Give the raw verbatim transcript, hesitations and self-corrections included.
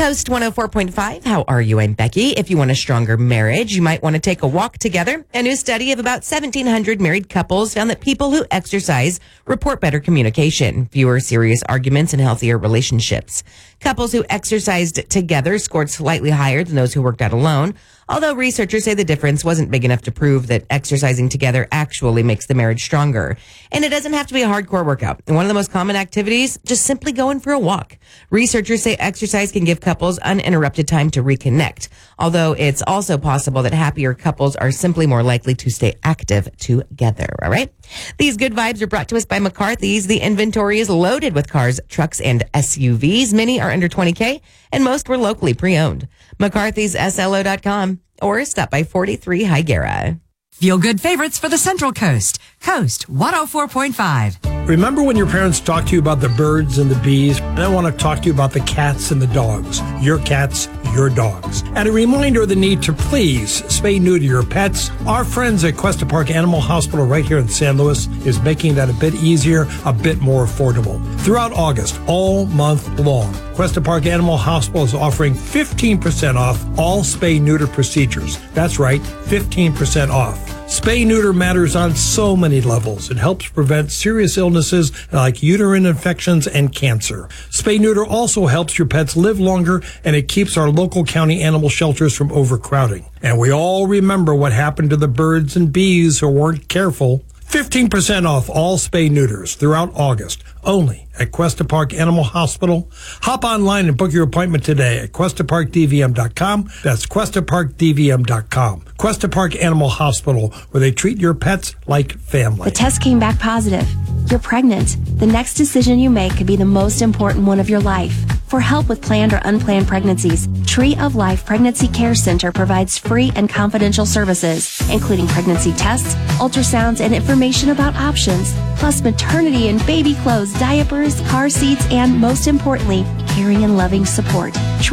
Coast one oh four point five. How are you? I'm Becky. If you want a stronger marriage, you might want to take a walk together. A new study of about seventeen hundred married couples found that people who exercise report better communication, fewer serious arguments, and healthier relationships. Couples who exercised together scored slightly higher than those who worked out alone, although researchers say the difference wasn't big enough to prove that exercising together actually makes the marriage stronger. And it doesn't have to be a hardcore workout. One of the most common activities, just simply going for a walk. Researchers say exercise can give couples uninterrupted time to reconnect, although it's also possible that happier couples are simply more likely to stay active together. All right? These good vibes are brought to us by McCarthy's. The inventory is loaded with cars, trucks, and S U Vs. Many are under twenty K, and most were locally pre-owned. McCarthy's S L O dot com or stop by forty-three Higuera. Feel good favorites for the Central Coast. Coast one oh four point five. Remember when your parents talked to you about the birds and the bees? I want to talk to you about the cats and the dogs. Your cats, your dogs. And a reminder of the need to please spay neuter your pets. Our friends at Cuesta Park Animal Hospital right here in San Luis is making that a bit easier, a bit more affordable. Throughout August, all month long, Cuesta Park Animal Hospital is offering fifteen percent off all spay neuter procedures. That's right, fifteen percent off. Spay neuter matters on so many levels. It helps prevent serious illnesses like uterine infections and cancer. Spay neuter also helps your pets live longer, and it keeps our local county animal shelters from overcrowding. And we all remember what happened to the birds and bees who weren't careful. fifteen percent off all spay neuters throughout August, only at Cuesta Park Animal Hospital. Hop online and book your appointment today at cuesta park d v m dot com. That's cuesta park d v m dot com. Cuesta Park Animal Hospital, where they treat your pets like family. The test came back positive. You're pregnant. The next decision you make could be the most important one of your life. For help with planned or unplanned pregnancies, Tree of Life Pregnancy Care Center provides free and confidential services, including pregnancy tests, ultrasounds, and information about options, plus maternity and baby clothes, diapers, car seats, and most importantly, caring and loving support.